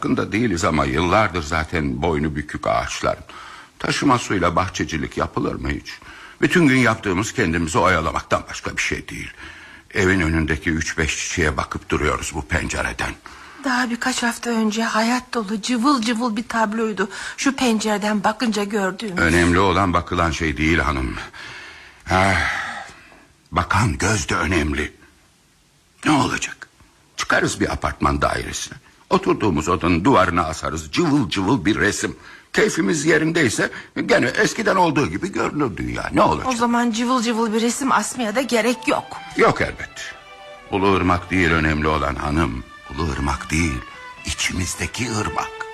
farkında değiliz ama yıllardır zaten boynu bükük ağaçların. Taşıma suyla bahçecilik yapılır mı hiç? Bütün gün yaptığımız kendimizi oyalamaktan başka bir şey değil. Evin önündeki 3-5 çiçeğe bakıp duruyoruz bu pencereden. Daha birkaç hafta önce hayat dolu cıvıl cıvıl bir tabloydu şu pencereden bakınca gördüğümüz. Önemli olan bakılan şey değil hanım. Bakan göz de önemli. Ne olacak? Çıkarız bir apartman dairesine. Oturduğumuz odanın duvarına asarız cıvıl cıvıl bir resim. Keyfimiz yerindeyse gene eskiden olduğu gibi görünür dünya. Ne olacak? O zaman cıvıl cıvıl bir resim asmaya da gerek yok. Yok elbet. Ulu ırmak değil önemli olan hanım. Ulu ırmak değil, içimizdeki ırmak.